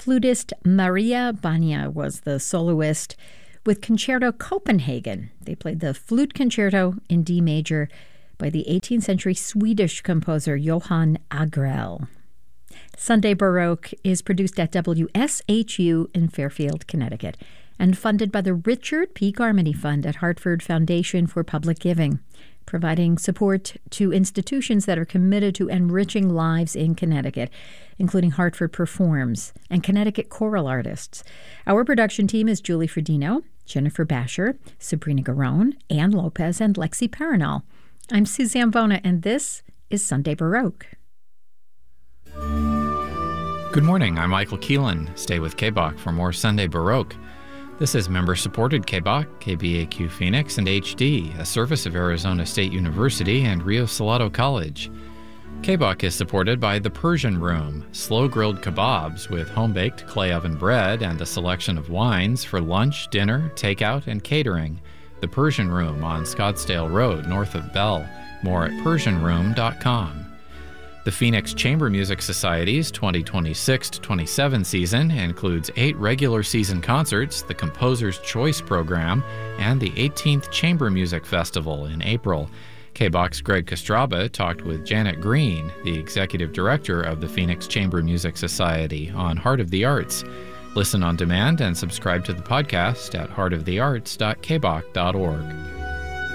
flutist Maria Banya was the soloist with Concerto Copenhagen. They played the Flute Concerto in D major by the 18th century Swedish composer Johann Agrell. Sunday Baroque is produced at WSHU in Fairfield, Connecticut, and funded by the Richard P. Garmany Fund at Hartford Foundation for Public Giving, providing support to institutions that are committed to enriching lives in Connecticut, including Hartford Performs and Connecticut choral artists. Our production team is Julie Fredino, Jennifer Basher, Sabrina Garone, Ann Lopez, and Lexi Paranal. I'm Suzanne Bona, and this is Sunday Baroque. Good morning, I'm Michael Keelan. Stay with KBOC for more Sunday Baroque. This is member-supported KBOC, KBAQ Phoenix, and HD, a service of Arizona State University and Rio Salado College. KBOC is supported by The Persian Room, slow-grilled kebabs with home-baked clay oven bread and a selection of wines for lunch, dinner, takeout, and catering. The Persian Room on Scottsdale Road, north of Bell. More at PersianRoom.com. The Phoenix Chamber Music Society's 2026-27 season includes 8 regular season concerts, the Composer's Choice Program, and the 18th Chamber Music Festival in April. KBOC's Greg Kostraba talked with Janet Green, the executive director of the Phoenix Chamber Music Society, on Heart of the Arts. Listen on demand and subscribe to the podcast at heartofthearts.kboc.org.